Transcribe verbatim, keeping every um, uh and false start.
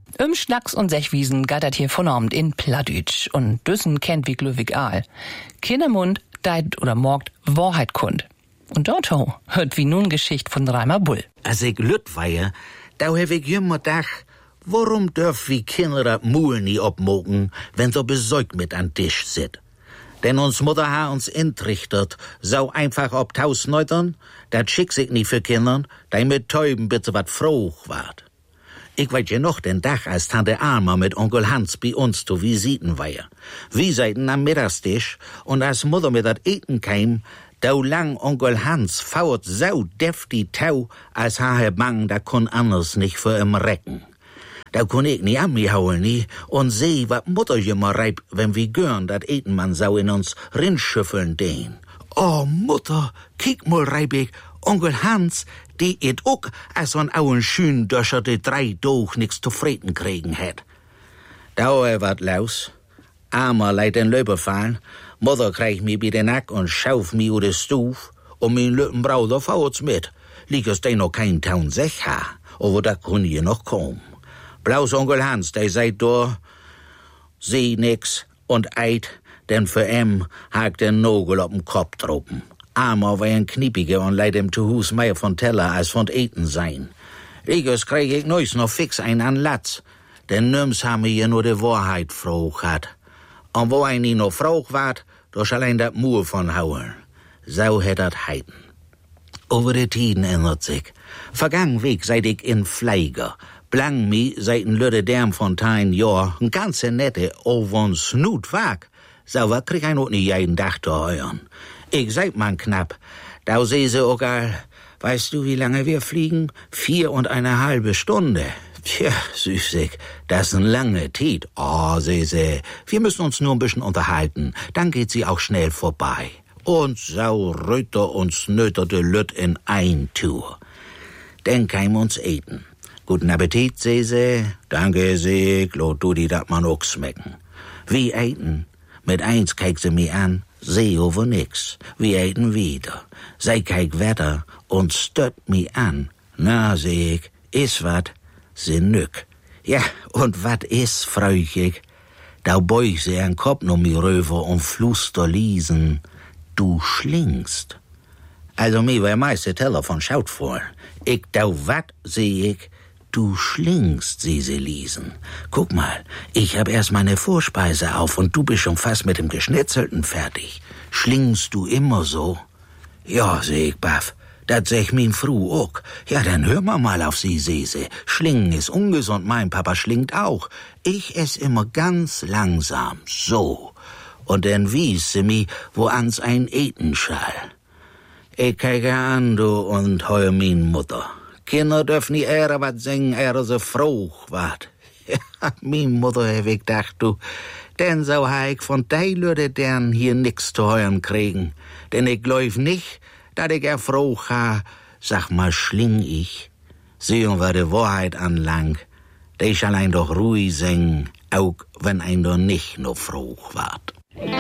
Im Schnacks und Sechwiesen gattert hier vernormt in Plattdütsch und Düssen kennt wie glückwig Aal. Kindermund, deit oder morgt Wahrheit kund. Und dort ho, hört wie nun Geschicht von Reimer Bull. Als ich lüt weihe, da hab ich immer dach, warum dürf wie Kinder dat Muhl nie obmogen, wenn so besäugt mit an Tisch sit? Denn uns Mutter ha uns intrichtert, sau einfach ob taus Neutern, dat schick sich nie für Kindern, da mit Täuben bitte wat froh wart. Ich weiß ja noch den Tag, als Tante Alma mit Onkel Hans bei uns zu Visiten war. Wir seiten am Mittagstisch und als Mutter mit dat Eten kam, da lang Onkel Hans fauert so deftig Tau, als ha bang, da kon anders nicht für im Recken. Da kon ich nie an mich hauen nie und seh, wat Mutter immer reib, wenn wir gören, dat Eten man sau in uns rinschüffeln den. Oh, Mutter, kick mal reib ich, Onkel Hans, die et ook, als an auen schön Döscher de drei Doch nix zu freten kriegen hätt. Da wat laus. Armer leid den Löber fallen, Mutter krieg mi bi den Nack und schauf mi u de Stuf, und min lütten Brauder fauert's mit. Lieg es den noch kein Taun sech ha, aber da kun je noch kommen. Blaus Onkel Hans, der seid da, seh nix und eit, denn für em hakt den Nogel ob'n Kopf droppen. Armer war ein Kniepiger und leid ihm zu Hus mehr von Teller als von Eten sein. Igers krieg ich neus noch fix ein an Latz, denn nirms haben wir hier nur die Wahrheit froh hat. Und wo ein nie noch froh wart, da schall ein dat Mur von hauen. So hätt dat heiten. Over die Tiden ändert sich. Vergangen Weg seid ich in Fleiger. Blang mi seit n lüde Därm von tein Jahr, n ganze nette, over'n Snut wag. So wat krieg ein auch nie jeden Tag zu heuern. Ich seid man knapp. Da seh se auch all, weißt du, wie lange wir fliegen? Vier und eine halbe Stunde. Tja, süßig, das ist n lange Tiet. Oh, seh se, wir müssen uns nur ein bisschen unterhalten, dann geht sie auch schnell vorbei. Und sau rütter und snöterte Lütt in ein Tour. Denn keim uns eten. Guten Appetit, seh se. Danke, seh, lot du die dat man auch schmecken. Wie eten? Mit eins keik sie mi an. Seh over nix, wir eten wieder. Sei keik Wetter und stört mi an. Na, seh ich, is wat? Se nück. Ja, und wat is, freuch ich? Da beug se ein Kopf no mi röver und fluster liesen. Du schlingst. Also mi war meiste Teller von Schaut vor. Ich da wat, seh ich? Du schlingst, sie sie liesen. Guck mal, ich hab erst meine Vorspeise auf und du bist schon fast mit dem Geschnetzelten fertig. Schlingst du immer so? Ja, seh ich baff. Dat sech min Fru ook. Ja, dann hör mal mal auf sie, Sese. Schlingen ist ungesund, mein Papa schlingt auch. Ich ess immer ganz langsam, so. Und dann wies sie mi, wo ans ein eten schall. Ich kege an, du, und heuer min Mutter. Kinder dürfen nie eher wat singen, eher so froh wat. Ja, min Mutter hab ich gedacht, du, denn so ha ich von dei Lüde dern hier nix zu heuern kriegen. Denn ich glaub nicht, dat ich er froh ha, sag mal, schling ich. Sehen wir die Wahrheit anlang, de ich allein doch ruhig singen, auch wenn ein doch nicht nur froh wart.